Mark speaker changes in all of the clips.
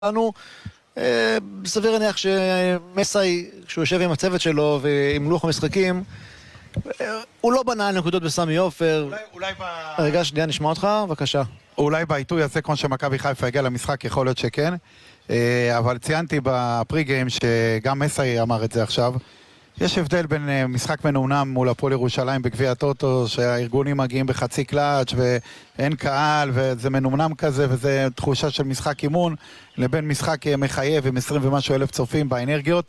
Speaker 1: לנו, סביר להניח שמסאי, כשהוא יושב עם הצוות שלו ועם לוח המשחקים, הוא לא בנה על נקודות בסמי עופר. רגע, שנייה, נשמע אותך, בבקשה.
Speaker 2: אולי בעיתוי הזה, כמו שמכבי חיפה הגיע למשחק, יכול להיות שכן, אבל ציינתי בפרי גיים שגם מסאי אמר את זה עכשיו. יש הבדל בין משחק מנומנם מול הפועל ירושלים בגביע הטוטו, שהארגונים מגיעים בחצי קלאץ' ואין קהל וזה מנומנם כזה וזה תחושה של משחק אימון, לבין משחק מחייב עם 20 ומשהו אלף צופים באנרגיות.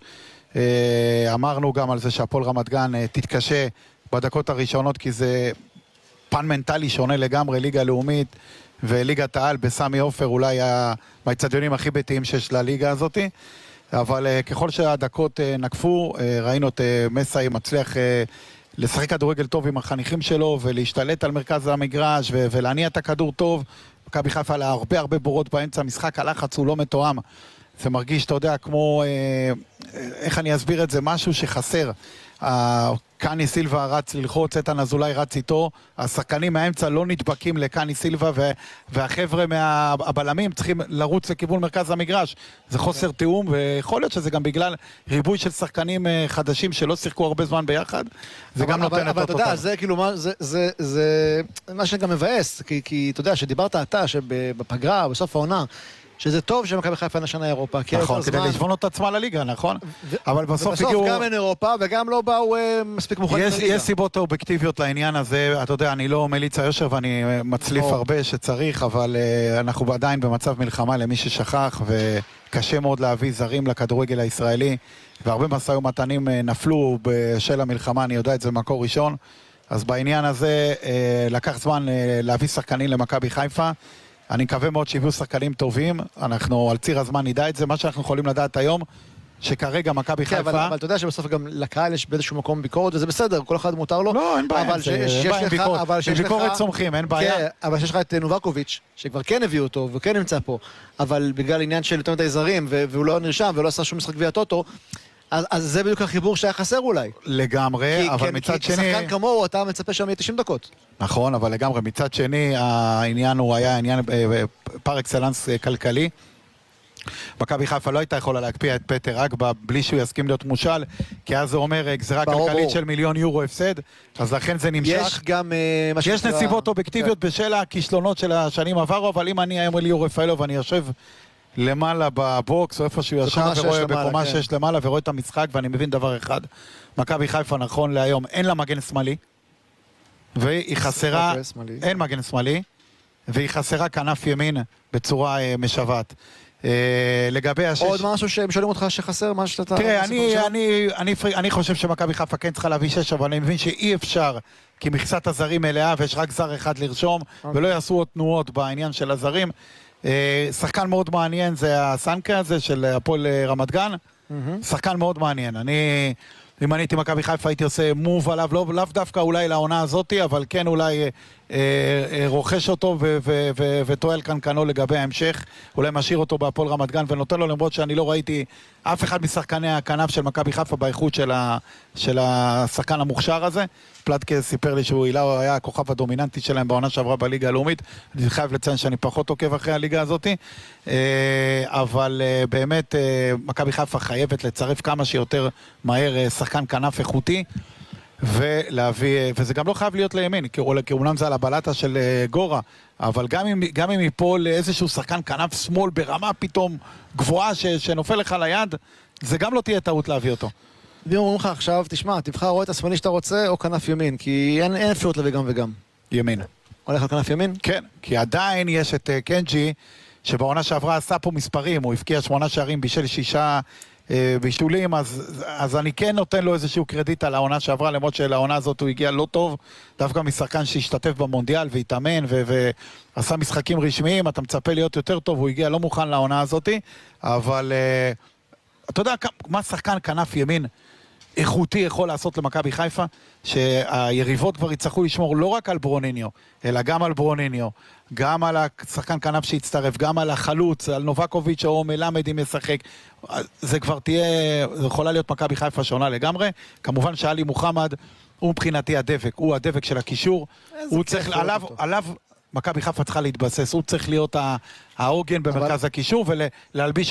Speaker 2: אמרנו גם על זה שהפועל רמת גן תתקשה בדקות הראשונות, כי זה פן מנטלי שונה לגמרי, ליגה לאומית וליגת העל בסמי עופר, אולי מהאצטדיונים הכי ביתיים שיש לליגה הזאת. אבל ככל שהדקות נקפו, ראינו את מסאי מצליח לשחק כדורגל טוב עם החניכים שלו ולהשתלט על מרכז המגרש ולהניע את הכדור טוב. מכבי חיפה עלה הרבה בורות באמצע המשחק, הלחץ הוא לא מתואם. זה מרגיש, אתה יודע, כמו, איך אני אסביר את זה, משהו שחסר. קני סילבה רץ ללחוץ, איתן אזולאי רץ איתו, השחקנים מהאמצע לא נדבקים לקני סילבה, והחבר'ה מהבלמים צריכים לרוץ לכיוון מרכז המגרש. זה חוסר תיאום, ויכול להיות שזה גם בגלל ריבוי של שחקנים חדשים שלא שיחקו הרבה זמן ביחד. זה גם נותן את אותו.
Speaker 1: אבל אתה יודע, זה כאילו, זה מה שגם מבאס, כי אתה יודע, שדיברת אתה, שבפגרה, בסוף העונה, שזה טוב שמכבי חיפה נשנה אירופה.
Speaker 2: נכון, כדי לשבון את עצמה לליגה, נכון? אבל בסוף הגיעו...
Speaker 1: גם אין אירופה, וגם לא באו מספיק מוכנים לליגה.
Speaker 2: יש סיבות אובייקטיביות לעניין הזה, אתה יודע, אני לא מליץ היושר ואני מצליף הרבה שצריך, אבל אנחנו עדיין במצב מלחמה למי ששכח, וקשה מאוד להביא זרים לכדורגל הישראלי, והרבה מסעי ומתנים נפלו בשל המלחמה, אני יודע את זה במקור ראשון, אז בעניין הזה לקח זמן להביא שחקנים למכבי חיפה. אני מקווה מאוד שיביאו שחקנים טובים, אנחנו על ציר הזמן נדע את זה, מה שאנחנו יכולים לדעת היום, שכרגע מכבי חיפה...
Speaker 1: כן, אבל אתה יודע שבסוף גם לקהל יש באיזשהו מקום ביקורת, וזה בסדר, כל אחד מותר לו.
Speaker 2: לא, אין בעיה, ביקורת צומחים, אין בעיה.
Speaker 1: כן, אבל שיש לך את נובקוביץ', שכבר כן הביאו אותו, וכן נמצא פה, אבל בגלל עניין של יותר מדי זרים, והוא לא נרשם, ולא עשה שום משחק גביע הטוטו, אז זה בדיוק החיבור שהיה חסר אולי.
Speaker 2: לגמרי, אבל מצד שני...
Speaker 1: כי שחקן כמוהו, אתה מצפה שם יהיה 90 דקות.
Speaker 2: נכון, אבל לגמרי, מצד שני, העניין הוא היה עניין פר אקסלנס כלכלי. מכבי חיפה לא הייתה יכולה להקפיע את פטר אגבה בלי שהוא יסכים להיות מושל, כי אז זה אומר גזרה כלכלית של €1,000,000 הפסד, אז לכן זה נמשך.
Speaker 1: יש גם...
Speaker 2: יש נסיבות אובייקטיביות בשל הכישלונות של השנים עברו, אבל אם אני היום ליאור רפאלוב ואני יושב למעלה בבוקס או איפה שהוא ישב ורואה בקומה 6 למעלה ורואה את המשחק, ואני מבין דבר אחד, מכבי חיפה נכון להיום אין לה מגן שמאלי, והיא חסרה, אין מגן שמאלי, והיא חסרה כנף ימין בצורה משוועת. לגבי השש...
Speaker 1: עוד משהו שהם שואלים אותך שחסר, מה שאתה...
Speaker 2: תראה, אני חושב שמכבי חיפה כן צריכה להביא 6, אבל אני מבין שאי אפשר, כי מכסת הזרים מלאה ויש רק זר אחד לרשום, ולא יעשו עוד תנועות בעניין של הזרים. שחקן מאוד מעניין זה הסנקה הזה של הפועל רמת גן, שחקן מאוד מעניין. אם אני הייתי מכבי חיפה הייתי עושה מוב עליו, לאו דווקא אולי לעונה הזאת, אבל כן אולי רוכש אותו וטועל קנקנו לגבי ההמשך, אולי משאיר אותו בהפועל רמת גן ונותן לו, למרות שאני לא ראיתי אף אחד משחקני הכנף של מכבי חיפה באיכות של השחקן המוכשר הזה. פלטקה סיפר לי שהוא היה הכוכב הדומיננטי שלהם בעונה שעברה בליגה הלאומית, אני חייב לציין שאני פחות עוקב אחרי הליגה הזאת, אבל באמת מכבי חיפה חייבת לצרף כמה שיותר מהר שחקן כנף איכותי, ולהביא, וזה גם לא חייב להיות לימין, כי אומנם זה על הבלטה של גורה, אבל גם אם ייפול איזשהו שחקן כנף שמאל ברמה פתאום גבוהה שנופל לך ליד, זה גם לא תהיה טעות להביא אותו.
Speaker 1: ואם אומרים לך עכשיו, תשמע, תבחר או את השמאלי שאתה רוצה או כנף ימין, כי אין אפשרות להביא גם וגם.
Speaker 2: ימין.
Speaker 1: הולך על כנף ימין?
Speaker 2: כן, כי עדיין יש את קנג'י, שבעונה שעברה עשה פה מספרים, הוא הבקיע 8 שערים בשל 6 בישולים, אז אני כן נותן לו איזשהו קרדיט על העונה שעברה, למרות שלעונה הזאת הוא הגיע לא טוב, דווקא משחקן שהשתתף במונדיאל והתאמן ועשה משחקים רשמיים, אתה מצפה להיות יותר טוב, הוא הגיע לא מוכן לעונה הזאת, אבל אתה יודע מה שחקן כנף ימין איכותי יכול לעשות למכבי חיפה, שהיריבות כבר יצטרכו לשמור לא רק על ברוניניו, אלא גם על ברוניניו, גם על השחקן כנף שהצטרף, גם על החלוץ, על נובקוביץ' או מלמד אם ישחק. זה כבר תהיה, זה יכולה להיות מכבי חיפה שונה לגמרי. כמובן שאלי מוחמד הוא מבחינתי הדבק, הוא הדבק של הקישור, הוא צריך, עליו מכבי חיפה צריכה להתבסס, הוא צריך להיות העוגן במרכז הקישור ולהלביש